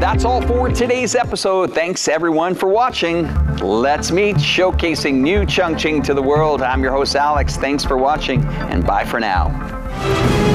That's all for today's episode. Thanks everyone for watching. Let's meet showcasing new Chongqing to the world. I'm your host, Alex. Thanks for watching, and bye for now.